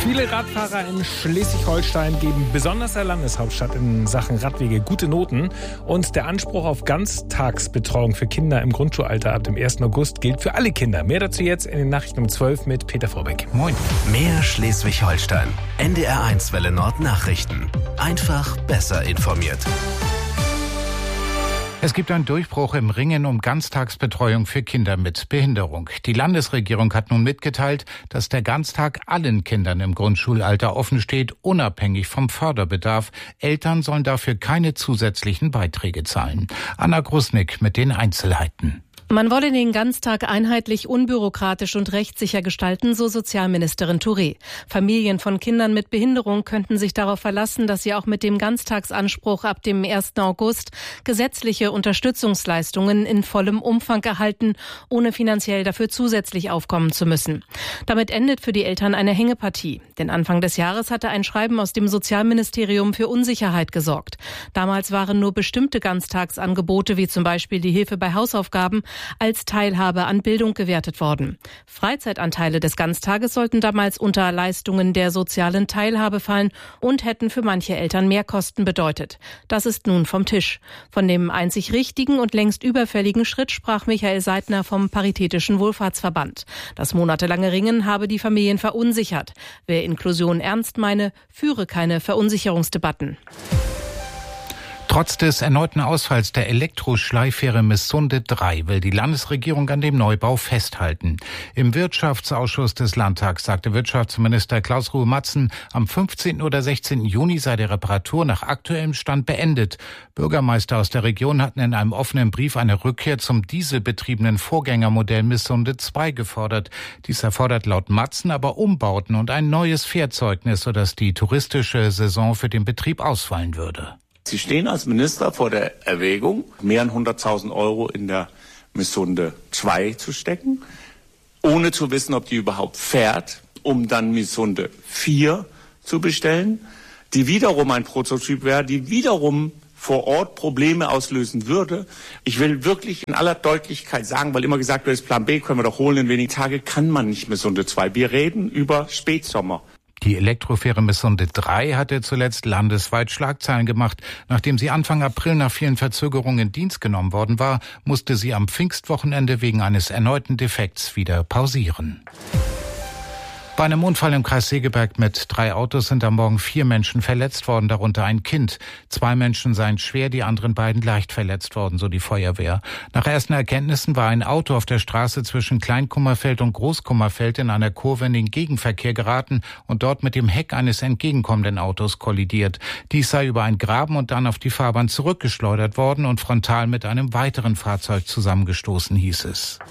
Viele Radfahrer in Schleswig-Holstein geben besonders der Landeshauptstadt in Sachen Radwege gute Noten. Und der Anspruch auf Ganztagsbetreuung für Kinder im Grundschulalter ab dem 1. August gilt für alle Kinder. Mehr dazu jetzt in den Nachrichten um 12 mit Peter Vorbeck. Moin. Mehr Schleswig-Holstein. NDR1 Welle Nord Nachrichten. Einfach besser informiert. Es gibt einen Durchbruch im Ringen um Ganztagsbetreuung für Kinder mit Behinderung. Die Landesregierung hat nun mitgeteilt, dass der Ganztag allen Kindern im Grundschulalter offen steht, unabhängig vom Förderbedarf. Eltern sollen dafür keine zusätzlichen Beiträge zahlen. Anna Grusnick mit den Einzelheiten. Man wolle den Ganztag einheitlich, unbürokratisch und rechtssicher gestalten, so Sozialministerin Touré. Familien von Kindern mit Behinderung könnten sich darauf verlassen, dass sie auch mit dem Ganztagsanspruch ab dem 1. August gesetzliche Unterstützungsleistungen in vollem Umfang erhalten, ohne finanziell dafür zusätzlich aufkommen zu müssen. Damit endet für die Eltern eine Hängepartie. Denn Anfang des Jahres hatte ein Schreiben aus dem Sozialministerium für Unsicherheit gesorgt. Damals waren nur bestimmte Ganztagsangebote, wie zum Beispiel die Hilfe bei Hausaufgaben, als Teilhabe an Bildung gewertet worden. Freizeitanteile des Ganztages sollten damals unter Leistungen der sozialen Teilhabe fallen und hätten für manche Eltern Mehrkosten bedeutet. Das ist nun vom Tisch. Von dem einzig richtigen und längst überfälligen Schritt sprach Michael Seidner vom Paritätischen Wohlfahrtsverband. Das monatelange Ringen habe die Familien verunsichert. Wer Inklusion ernst meine, führe keine Verunsicherungsdebatten. Trotz des erneuten Ausfalls der Elektroschleiffähre Missunde 3 will die Landesregierung an dem Neubau festhalten. Im Wirtschaftsausschuss des Landtags sagte Wirtschaftsminister Klaus-Ruhe Matzen, am 15. oder 16. Juni sei die Reparatur nach aktuellem Stand beendet. Bürgermeister aus der Region hatten in einem offenen Brief eine Rückkehr zum dieselbetriebenen Vorgängermodell Missunde 2 gefordert. Dies erfordert laut Matzen aber Umbauten und ein neues Fährzeugnis, sodass die touristische Saison für den Betrieb ausfallen würde. Sie stehen als Minister vor der Erwägung, mehr als 100.000 Euro in der Missunde 2 zu stecken, ohne zu wissen, ob die überhaupt fährt, um dann Missunde 4 zu bestellen, die wiederum ein Prototyp wäre, die wiederum vor Ort Probleme auslösen würde. Ich will wirklich in aller Deutlichkeit sagen, weil immer gesagt wird, das Plan B können wir doch holen in wenigen Tagen, kann man nicht Missunde 2. Wir reden über Spätsommer. Die Elektrofähre Missunde 3 hatte zuletzt landesweit Schlagzeilen gemacht. Nachdem sie Anfang April nach vielen Verzögerungen in Dienst genommen worden war, musste sie am Pfingstwochenende wegen eines erneuten Defekts wieder pausieren. Bei einem Unfall im Kreis Segeberg mit 3 Autos sind am Morgen 4 Menschen verletzt worden, darunter ein Kind. 2 Menschen seien schwer, die anderen beiden leicht verletzt worden, so die Feuerwehr. Nach ersten Erkenntnissen war ein Auto auf der Straße zwischen Kleinkummerfeld und Großkummerfeld in einer Kurve in den Gegenverkehr geraten und dort mit dem Heck eines entgegenkommenden Autos kollidiert. Dies sei über einen Graben und dann auf die Fahrbahn zurückgeschleudert worden und frontal mit einem weiteren Fahrzeug zusammengestoßen, hieß es.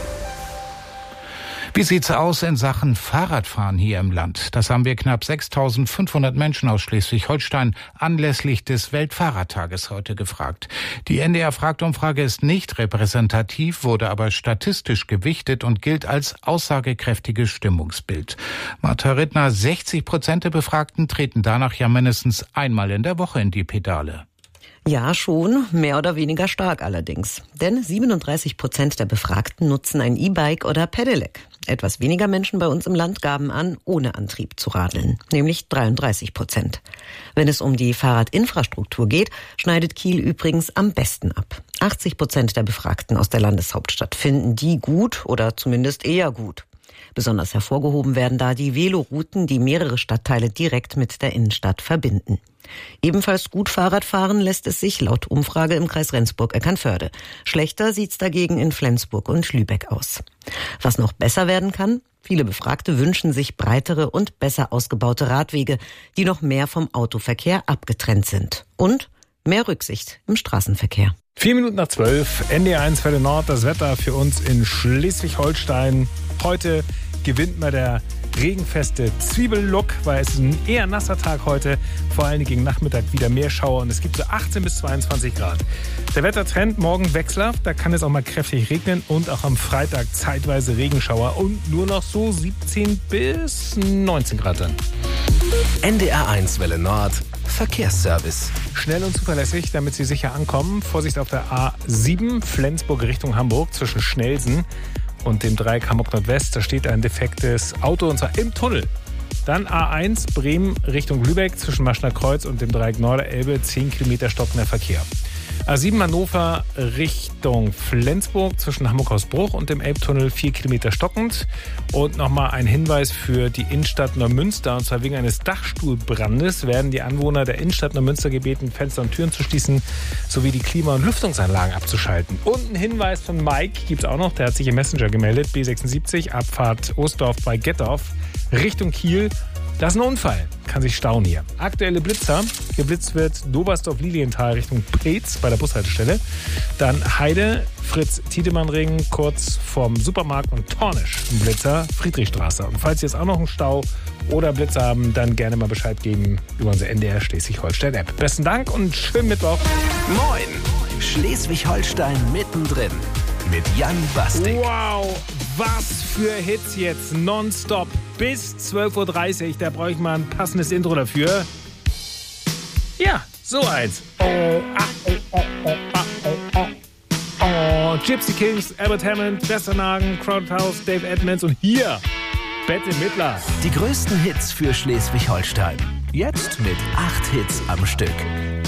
Wie sieht's aus in Sachen Fahrradfahren hier im Land? Das haben wir knapp 6.500 Menschen aus Schleswig-Holstein anlässlich des Weltfahrradtages heute gefragt. Die NDR-Fragt-Umfrage ist nicht repräsentativ, wurde aber statistisch gewichtet und gilt als aussagekräftiges Stimmungsbild. Martha Rittner, 60% der Befragten treten danach ja mindestens einmal in der Woche in die Pedale. Ja, schon, mehr oder weniger stark allerdings. Denn 37% der Befragten nutzen ein E-Bike oder Pedelec. Etwas weniger Menschen bei uns im Land gaben an, ohne Antrieb zu radeln, nämlich 33%. Wenn es um die Fahrradinfrastruktur geht, schneidet Kiel übrigens am besten ab. 80% der Befragten aus der Landeshauptstadt finden die gut oder zumindest eher gut. Besonders hervorgehoben werden da die Velorouten, die mehrere Stadtteile direkt mit der Innenstadt verbinden. Ebenfalls gut Fahrradfahren lässt es sich laut Umfrage im Kreis Rendsburg-Eckernförde. Schlechter sieht's dagegen in Flensburg und Lübeck aus. Was noch besser werden kann? Viele Befragte wünschen sich breitere und besser ausgebaute Radwege, die noch mehr vom Autoverkehr abgetrennt sind. Und mehr Rücksicht im Straßenverkehr. 12:04, NDR1 Welle Nord, das Wetter für uns in Schleswig-Holstein. Heute gewinnt mal der regenfeste Zwiebellook, weil es ist ein eher nasser Tag heute. Vor allem gegen Nachmittag wieder mehr Schauer und es gibt so 18 bis 22 Grad. Der Wettertrend morgen wechselhaft, da kann es auch mal kräftig regnen und auch am Freitag zeitweise Regenschauer und nur noch so 17 bis 19 Grad dann. NDR1 Welle Nord, Verkehrsservice. Schnell und zuverlässig, damit Sie sicher ankommen. Vorsicht auf der A7, Flensburg Richtung Hamburg zwischen Schnelsen und dem Dreieck Hamburg Nordwest. Da steht ein defektes Auto und zwar im Tunnel. Dann A1 Bremen Richtung Lübeck zwischen Maschner Kreuz und dem Dreieck Norderelbe 10 Kilometer stockender Verkehr. A7 Hannover Richtung Flensburg zwischen Hamburg-Hausbruch und dem Elbtunnel 4 Kilometer stockend. Und nochmal ein Hinweis für die Innenstadt Neumünster. Und zwar wegen eines Dachstuhlbrandes werden die Anwohner der Innenstadt Neumünster gebeten, Fenster und Türen zu schließen, sowie die Klima- und Lüftungsanlagen abzuschalten. Und ein Hinweis von Mike gibt es auch noch. Der hat sich im Messenger gemeldet. B76 Abfahrt Ostdorf bei Gettorf Richtung Kiel. Das ist ein Unfall. Kann sich stauen hier. Aktuelle Blitzer. Geblitzt wird Dobersdorf-Lilienthal Richtung Preetz bei der Bushaltestelle. Dann Heide, Fritz-Tiedemann-Ring kurz vorm Supermarkt und Tornisch. Ein Blitzer, Friedrichstraße. Und falls Sie jetzt auch noch einen Stau oder Blitzer haben, dann gerne mal Bescheid geben über unsere NDR Schleswig-Holstein-App. Besten Dank und schönen Mittwoch. Moin! Schleswig-Holstein mittendrin. Mit Jan Bastik. Wow, was für Hits jetzt nonstop bis 12.30 Uhr. Da brauche ich mal ein passendes Intro dafür. Ja, so eins. Gypsy Kings, Albert Hammond, Westernhagen, Crowded House, Dave Edmonds und hier Bette Midler. Die größten Hits für Schleswig-Holstein. Jetzt mit 8 Hits am Stück.